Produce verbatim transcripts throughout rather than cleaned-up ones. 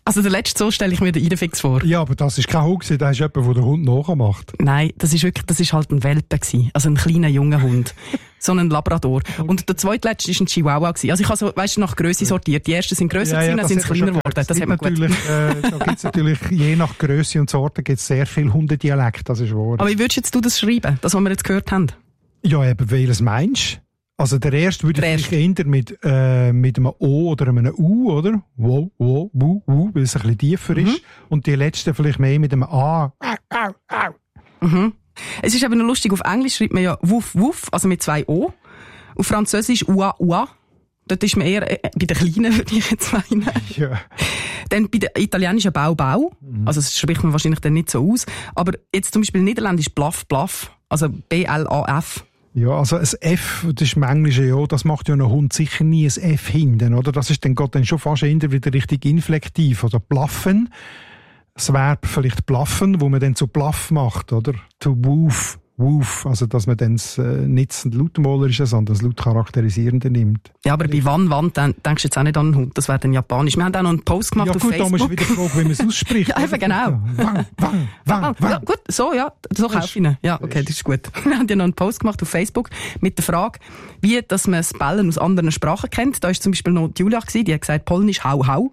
Also der letzte so stelle ich mir den Idefix vor. Ja, aber das ist kein Hund, das ist jemand, der den Hund nachmacht. Nein, das ist wirklich, das ist halt ein Welpe gewesen. Also ein kleiner, junger Hund. So ein Labrador. Und der zweitletzte war ein Chihuahua gewesen. Also ich habe so, weißt du, nach Grösse sortiert. Die ersten sind grösser ja, gewesen, ja, dann sind sie kleiner geworden. Das hat man gut. Äh, da gibt es natürlich, je nach Grösse und Sorte, gibt es sehr viel Hundedialekt, das ist wahr. Aber wie würdest jetzt du das schreiben, das, was wir jetzt gehört haben? Ja, eben, welches meinst du? Also der erste würde ich eher mit, äh, mit einem O oder einem U, oder? Wow, wow, wow, wow, weil es ein bisschen tiefer mhm. ist. Und die letzte vielleicht mehr mit einem A. Au, au, au. Mhm. Es ist eben noch lustig, auf Englisch schreibt man ja Wuff, Wuff, also mit zwei O. Auf Französisch Ua, Ua. Dort ist man eher äh, bei den Kleinen, würde ich jetzt meinen. Ja. Dann bei der italienischen Bau, Bau. Mhm. Also das spricht man wahrscheinlich dann nicht so aus. Aber jetzt zum Beispiel niederländisch Blaff, Blaff. Also B L A F. Ja, also ein F, das ist im Englischen ja, das macht ja ein Hund sicher nie ein F hinten, oder? Das ist dann, geht dann schon fast eher wieder richtig inflektiv, oder blaffen. Das Verb vielleicht blaffen, wo man dann zu Blaff macht, oder? To woof, woof, also dass man dann das, äh, nicht das Lautmalerische, sondern das Lautcharakterisierende nimmt. Ja, aber bei wann, wann, dann denkst du jetzt auch nicht an einen Hund, das wäre dann japanisch. Wir haben auch noch einen Post gemacht ja, auf gut, Facebook. Ja gut, da musst du wieder fragen, wie man es ausspricht. Ja, einfach genau. Wang, wang, wang, wang. Ja, gut, so, ja, so kaufe ich ihn. Ja, okay, das ist gut. Wir haben ja noch einen Post gemacht auf Facebook mit der Frage, wie, dass man das Bellen aus anderen Sprachen kennt. Da war zum Beispiel noch die Julia gewesen, die hat gesagt, Polnisch, hau, hau.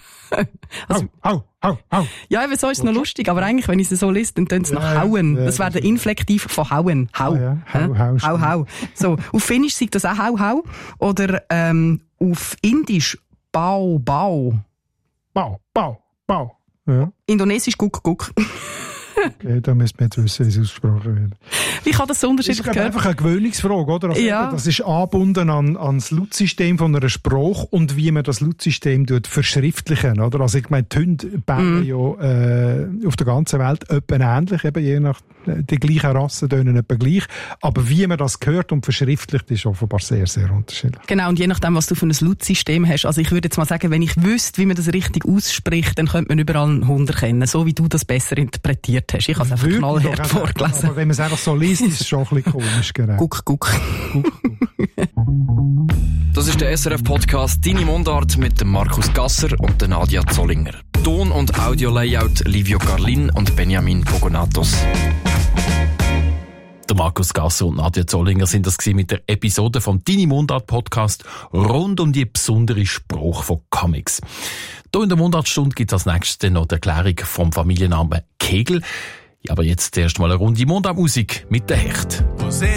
Also, hau, hau, hau. Ja, eben so ist es noch lustig, aber eigentlich, wenn ich es so lese, dann tönt es nach ja, hauen. Ja, das wäre der Inflektiv von hauen. Hau. Ja, ja. Hau, hau, hau, hau. So, auf Finnisch sagt das auch hau, hau. Oder ähm, auf Indisch bau, bau. Bau, bau, bau. Ja. Indonesisch guck, guck. Okay, da müssen wir jetzt wissen, wie es ausgesprochen wird. Wie kann das so unterschiedlich gehört? Das ist einfach eine Gewöhnungsfrage, oder? Also ja. Das ist angebunden an, an das Lautsystem von einer Sprache und wie man das Lautsystem verschriftlichen, oder? Also ich meine, die Hunde bellen mm. ja äh, auf der ganzen Welt etwa ähnlich, eben je nach die gleichen Rassen tönen etwa gleich, aber wie man das hört und verschriftlicht, ist offenbar sehr, sehr unterschiedlich. Genau, und je nachdem, was du für ein Lautsystem hast, also ich würde jetzt mal sagen, wenn ich wüsste, wie man das richtig ausspricht, dann könnte man überall einen Hund erkennen, so wie du das besser interpretiert hast. Ich habe es einfach knallhart vorgelesen. Aber wenn man es einfach so liest, ist es schon ein bisschen komisch, genau. Guck, guck. guck, guck. Das ist der S R F-Podcast «Deine Mundart» mit dem Markus Gasser und der Nadia Zollinger. Ton- und Audio-Layout Livio Carlin und Benjamin Pogonatos. Der Markus Gasser und Nadia Zollinger sind das mit der Episode vom «Deine Mundart»-Podcast rund um die besondere Sprache von Comics. Hier in der Mundartstunde gibt es als nächstes noch die Erklärung vom Familiennamen Kegel. Ja, aber jetzt erst mal eine Runde Mundartmusik mit der Hecht.